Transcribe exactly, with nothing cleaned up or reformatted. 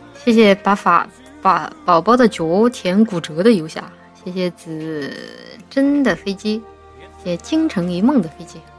谢谢把法把宝宝的脚舔骨折的游侠，谢谢子真的飞机，谢谢倾城一梦的飞机。